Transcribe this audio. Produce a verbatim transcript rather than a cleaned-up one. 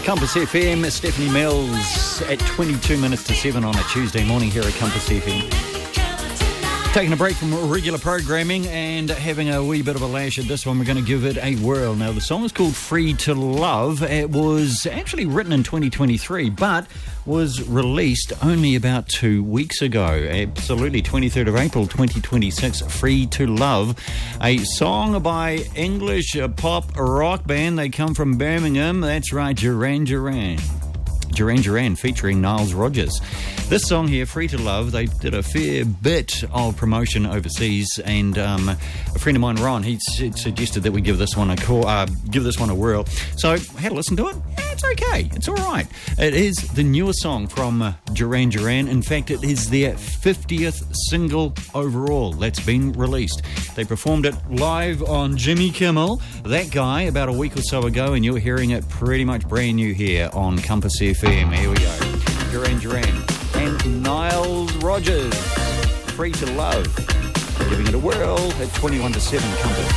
Compass F M, Stephanie Mills at twenty-two minutes to seven on a Tuesday morning here at Compass F M. Taking a break from regular programming and having a wee bit of a lash at this one. We're going to give it a whirl. Now, the song is called Free to Love. It was actually written in twenty twenty-three, but was released only about two weeks ago. Absolutely, twenty-third of April, twenty twenty-six, Free to Love. A song by English pop rock band. They come from Birmingham. That's right, Duran Duran. Duran Duran featuring Niles Rodgers. This song here, Free to Love, they did a fair bit of promotion overseas, and um, a friend of mine, Ron, he su- suggested that we give this one a call, uh, give this one a whirl. So I had a listen to it. Yeah, it's okay. It's all right. It is the newest song from uh, Duran Duran. In fact, it is their fiftieth single overall that's been released. They performed it live on Jimmy Kimmel, that guy, about a week or so ago, and you're hearing it pretty much brand new here on Compass F M. Here we go. Duran Duran and Niles Rodgers, Free to Love. Giving it a whirl at twenty-one to seven, Compass.